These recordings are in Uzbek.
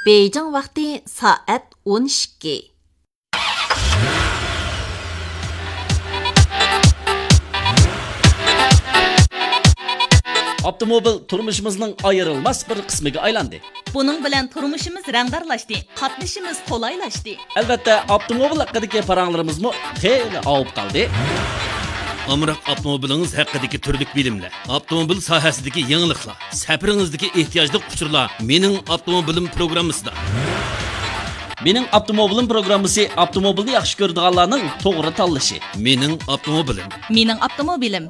Beijing vaqti soat 12. Avtomobil turmuşimizning ayrılmaz bir qismiga aylandi. Buning bilan turmushimiz rangdarlashdi, qatnashimiz qulaylashdi. Albatta, avtomobil haqidagi paranglarimizmi xeyli avib qoldi. Amroq avtomobilingiz haqidagi turlik bilimlar, avtomobil sohasidagi yangiliklar, safaringizdagi ehtiyojli uchurlar mening avtomobilim programmasida. Mening avtomobilim programmasi avtomobilni yaxshi ko'radiganlarning to'g'ri tanlashi. Mening avtomobilim. Mening avtomobilim.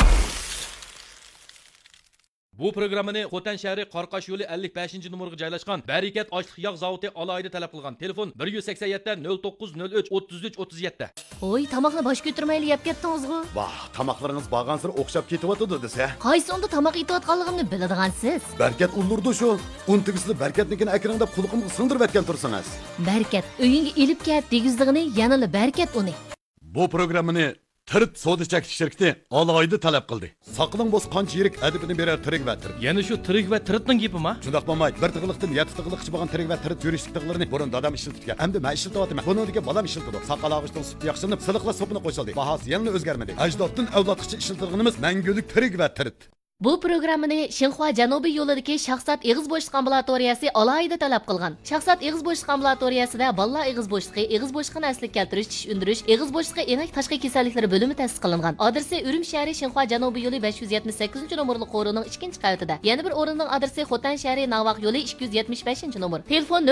Bu programmani Xotan shahri Qarqash yo'li 55 numaraga joylashgan Barakat ochliq yog' zavodi alohida talab qilgan. Telefon 187 0903 33 37. Oy, tamoqni bosh ko'tirmayli yeb ketdingiz-ku. Vah, tamoqlaringiz bag'ansir o'xshab ketyapti desa. Qaysi onda tamoq yeyotganligimni biladigansiz. Barakat ulurdi shu. Untigisli barakatnikini akringda qulqimga singdirib etgan tursangiz. Barakat, uyingga elib ket degizligini yanali barakat uni. Bu programmani Tirt soda chekish shirkati alohida talab qildi. Saqling bo'z qancha yirik adibini berar tirik va tirik. Yana shu tirik va tiritning gapimi? Shundaq bo'lmay, bir tig'liqdan 7 tig'liqchi bo'lgan tirik va tirit yurishlik tig'larini burun dadam ishlatgan. Endi men ishlatyapman. Buningga balam ishlatdi. Saqal og'ishdan suti yaxshilanib, siliqla sopini qo'shildi. Bahasi yana o'zgarmadi. Ajdoddan avlodgacha ishlatilganimiz mangulik tirik va tirit. Bu programmani Xinhua Janubiy yo'lidagi Shaxsat eg'iz bo'shliq ambulatoriyasi alohida talab qilgan. Shaxsat eg'iz bo'shliq ambulatoriyasida bolalar eg'iz bo'shliqi, eg'iz bo'shliqini asliga keltirish, tish undirish, eg'iz bo'shliqi enak tashqi kasalliklari bo'limi ta'sis qilingan. Adresi Urum shahri Xinhua Janubiy yo'li 578-nomerli qo'rining 2-qavatida. Yana bir o'rinning adresi Xotan shahri Navaq yo'li 275-nomer. Telefon